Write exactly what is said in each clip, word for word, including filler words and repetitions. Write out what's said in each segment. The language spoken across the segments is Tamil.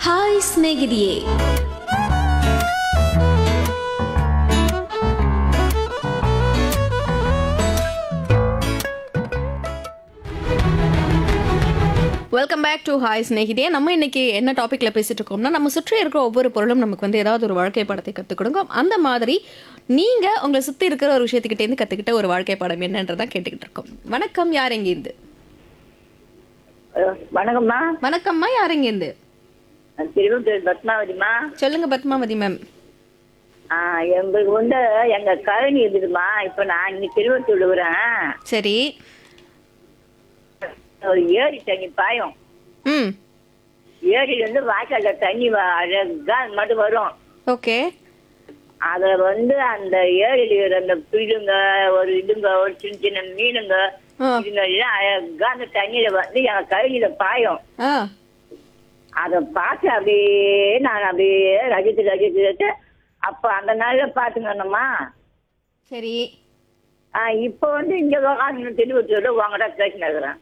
Hi ಸ್ನೇಹಿತೆಯೇ, welcome back to hi ஸ்நேகிதே. நம்ம இன்னைக்கு என்ன டாபிக்ல பேசிட்டு இருக்கோம்னா, நம்ம சுற்றி இருக்கிற ஒவ்வொரு பொருளும் நமக்கு வந்து ஏதாவது ஒரு வாழ்க்கை பாடத்தை கற்றுக் கொடுக்கும். அந்த மாதிரி நீங்க உங்களை சுத்தி இருக்கிற ஒரு விஷயத்துக்கிட்டே இருந்து கத்துக்கிட்ட ஒரு வாழ்க்கை பாடம் என்னன்றதான் கேட்டுக்கிட்டு இருக்கோம். வணக்கம், யார் எங்க இருந்து? வணக்கம்மா. வணக்கம்மா, யார் எங்க இருந்து? திருவள்ளூர் பத்மாவதிமா. சொல்லுங்க பத்மாவதி மேம். ஆஹ் எங்களுக்கு வந்து எங்க கழனி இருக்குதுமா. இப்ப நான் இன்னைக்கு திருவள்ளூர் விடுறேன். சரி. ஒரு ஏரி தண்ணி பாயும். ம். ஏரியில இருந்து வாய்க்கால தண்ணி வ- அழகா அது மட்டும் வரும். ஓகே. அத வந்து அந்த ஏரியில அந்த பிடுங்க ஒரு இதுங்க ஒரு சின்ன சின்ன மீனுங்க ஆ. இதுங்க எல்லாம் அழகா அந்த தண்ணியில வந்து எங்க கழனியில பாயும். ஆ. அத பார்த்து அப்படியே நான் அப்படியே ரசித்து ரசித்து ரசித்து அப்ப அந்த நாள்ல பாத்துக்கணுமா. சரி. ஆஹ் இப்ப வந்து இங்க உக்காந்து திருவள்ளூர்ல உங்ககிட்ட பேசினு இருக்கிறேன்.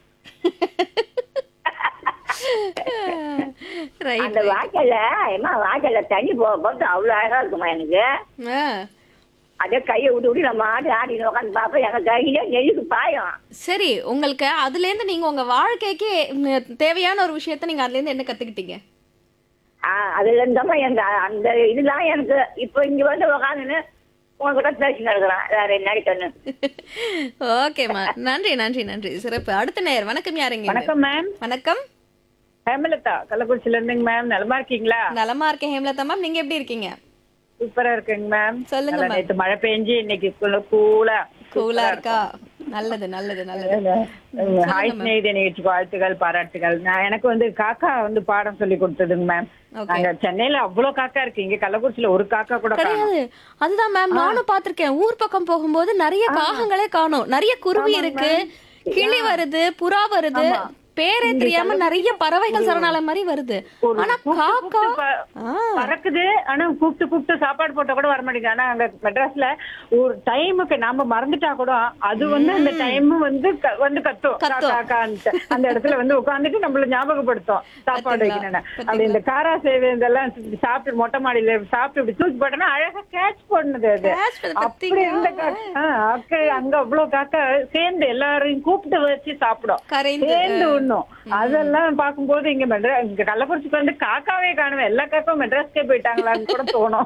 ரைட். அந்த வாய்க்கால ஏமா வாய்க்கால தண்ணி போக போட்டு அவ்வளவு அழகா இருக்குமா எனக்கு. ஆ. அதே கையை விட்டு விட்டு நம்ம ஆடி ஆடி உட்காந்து பாப்போம். எங்க கையில நெல்லுக்கு பாயும். சரி, உங்களுக்கு அதுல இருந்து நீங்க உங்க வாழ்க்கைக்கு ம், தேவையான ஒரு விஷயத்த நீங்க அதுல இருந்து என்ன கத்துக்கிட்டீங்க? ஆஹ் அதுல இருந்தமா எனக்கு அந்த இதுதான் எனக்கு இப்ப இங்க வந்து உக்காந்துன்னு உங்ககிட்ட பேசினு இருக்கிறேன். வேற என்ன கண்ணு. ஓகேம்மா, நன்றி நன்றி நன்றி, சிறப்பு. அடுத்த நேயர். வணக்கம், யாருங்க? வணக்கம் மேம். வணக்கம். ஹேமலதா கள்ளக்குறிச்சில இருந்துங்க மேம். நலமா இருக்கீங்களா? நலமா இருக்கேன் ஹேமலதா மேம், நீங்க எப்படி இருக்கீங்க? சூப்பரா இருக்குங்க மேம். சொல்லுங்க நல்லா மேம். நேத்து மழை பெஞ்சு இன்னைக்கு கூலா கூலா இருக்கா? நல்லது நல்லது நல்லது. ஹாய் ஸ்நேகிதே நிகழ்ச்சிக்கு வாழ்த்துக்கள் பாராட்டுகள். நான் எனக்கு வந்து காக்கா வந்து பாடம் சொல்லி கொடுத்ததுங்க மேம். Okay. நாங்க சென்னையில அவ்வளவு காக்கா இருக்கு, இங்க கள்ளக்குறிச்சில ஒரு காக்கா கூட காணோம். கிடையாது. அதுதான் மேம், நானும் பாத்திருக்கேன். ஊர் பக்கம் போகும்போது நிறைய காகங்களே காணோம். நிறைய குருவி இருக்கு, கிளி வருது, புறா வருது, பேரே தெரியாம நிறைய பறவைகள் சரணாலயம் மாதிரி வருது. ஒரு ஆனா கூப்பிட்டு காக்கா கூப்பிட்டு ப- ஆ, பறக்குது. ஆனா கூப்பிட்டு கூப்பிட்டு சாப்பாடு போட்டா கூட வர மாட்டேங்குது. ஆனா அங்க மெட்ராஸ்ல ஒரு டைமுக்கு நாம மறந்துட்டா கூட அது வந்து அந்த டைம் வந்து க- வந்து கத்தும் கத்தும். காக்கான்ட்டு. அந்த இடத்துல வந்து உட்காந்துட்டு நம்மள ஞாபகப்படுத்தும் சாப்பாடு பாத்தீங்களா? வைக்கணும்னு. பாத்தீங்களா? அப்படி இந்த காரா சேவை இதெல்லாம் சாப்பிட்டு மொட்டை மாடியில சாப்பிட்டு இப்படி தூக்கி போட்டோம்னா அழகா கேட்ச் பண்ணுது அது. Catch பண்ணுது, அப்படி பாத்தீங்களா? இருந்த காக்கா ஆ, அக்க அங்க அவ்வளவு காக்கா சேர்ந்து எல்லாரையும் கூப்பிட்டு வச்சு சாப்பிடும், கரைந்து, சேர்ந்து ஆ. உண்ணும். அதெல்லாம் பார்க்கும்போது இங்க மெட்ரா இங்க கள்ளக்குறிச்சிக்கு வந்து காக்காவே காணுவேன். எல்லா காக்காவும் மெட்ராஸ்க்கே போயிட்டாங்களான்னு கூட தோணும்.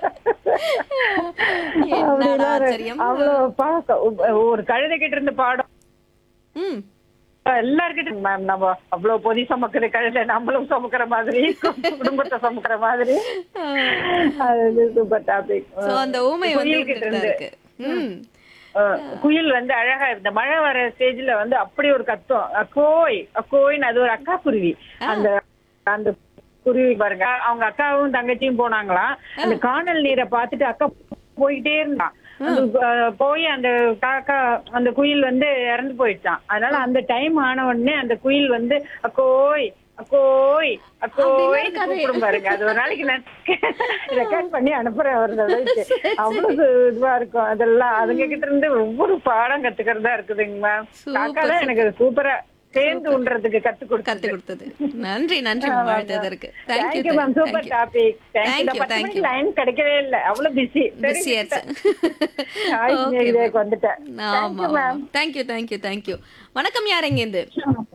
என்னடா அப்படிலாம் ஆச்சரியம். அவ்வளவு பார்க்க ஒரு கழுதை கிட்ட இருந்து பாடம் ம். எல்லார்கிட்ட மேம். நம்ம அவ்வளவு பொதி சுமக்கிற கழுதை நம்மளும் சுமக்கிற மாதிரி குடும்பத்தை சுமக்கிற மாதிரி. அது சூப்பர் டாபிக். சோ அந்த ஊமை வந்து குயில் கிட்ட இப்படிதான் இருந்து இருக்கு. ம். அஹ் குயில் வந்து அழகா இந்த மழை வர ஸ்டேஜ்ல வந்து அப்படி ஒரு கத்தும் அக்கோய் அக்கோயின்னு. அது ஒரு அக்கா குருவி. அந்த அந்த குருவி பாருங்க, அவங்க அக்காவும் தங்கச்சியும் போனாங்களாம். அந்த காணல் நீரை பார்த்துட்டு அக்கா போயிட்டே இருந்தான். அந்த அஹ், போய் அந்த காக்கா அந்த குயில் வந்து இறந்து போயிடுச்சான். அதனால அந்த டைம் ஆன உடனே அந்த குயில் வந்து அக்கோய் அக்கோய் அக்கோய் கூப்பிடும் பாருங்க. அது ஒரு நாளைக்கு நான் ரெக்கார்ட் பண்ணி அனுப்புறேன் ஒரு தடவைக்கு. அவ்வளவு இதுவா இருக்கும் அதெல்லாம். அதுங்க கிட்ட இருந்து ஒவ்வொரு பாடம் கத்துக்கிறதா இருக்குதுங்க மேம். காக்கா தான் எனக்கு சூப்பரா சேர்ந்து உண்றதுக்கு கத்து கொடுத்து கத்து கொடுத்தது. நன்றி நன்றி வாழ்த்ததற்கு. Thank thank you you ma'am. Super topic. Thank you, thank you. thank you. Line கிடைக்கவே இல்லை, அவ்வளவு பிஸி. பிஸி ஆச்சு. வந்துட்டேன். ஆமா ma'am. Thank you thank you thank you. வணக்கம், யார் எங்க இருந்து?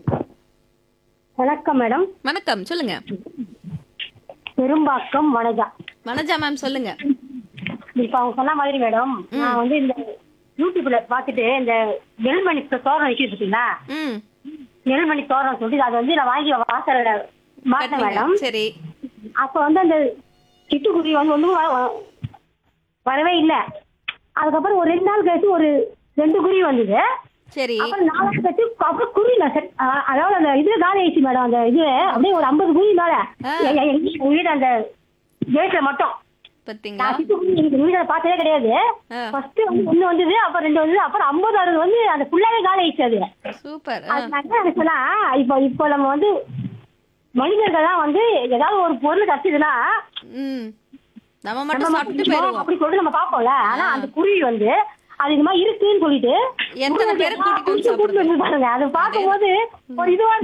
வணக்கம் மேடம். வணக்கம், சொல்லுங்க. பெரும்பாக்கம் வனஜா. வனஜா மேம், சொல்லுங்க. இப்ப அவங்க சொன்ன மாதிரி மேடம், நான் வந்து இந்த யூடியூப்ல பாத்துட்டு இந்த நெல்மணி தோரணம் வைக்கிட்டு இருக்கீங்களா, ம். நெல்மணி தோரணம் சொல்லிட்டு அதை வந்து நான் வாங்கி வாசல மாட்டேன் மேடம். சரி. அப்ப வந்து அந்த சிட்டுக்குருவி வந்து ஒண்ணும் வ- வரவே இல்லை. அதுக்கப்புறம் ஒரு ரெண்டு நாள் கழிச்சு ஒரு ரெண்டு குருவி வந்தது. சரி. அப்புறம் நாலு நாள் கழிச்சு அப்புறம் குருவி நான் செட்- அ- அதாவது அந்த இதுல காலி ஆயிடுச்சு மேடம். அந்த இது அப்படியே ஒரு ஐம்பது குருவி மேல ஆ. எ- எ- எங்க வீடு அந்த கேட்ல மட்டும். பாத்தீங்களா? நான் சிட்டுக்குருவி எங்க வீட்டுல பார்த்ததே கிடையாது. ஆ. ஃபர்ஸ்ட் வந்து ஒண்ணு வந்தது, அப்புறம் ரெண்டு வந்தது, அப்புறம் ஐம்பது அறுபது வந்து அந்த ஃபுல்லாவே காலி ஆயிடுச்சு அது. சூப்பர். அது நான் என்ன நினைச்சேன்னா, இப்போ இப்போ நம்ம வந்து மனிதர்கள்லாம் வந்து ஏதாவது ஒரு பொருள் கிடைச்சதுன்னா ம். நம்ம நம்ம மட்டும் சாப்பிட்டு மட்டும் போயிருவோம். அப்படி சொல்லிட்டு நம்ம பார்ப்போம்ல. ஆனா அந்த குருவி வந்து அது இது மாதிரி இருக்குன்னு சொல்லிட்டு எத்தனை பேரை கூட்டிட்டு வந்து கூட்டிட்டு வந்து பாருங்க. அது பார்க்கும்போது ஒரு இதுவா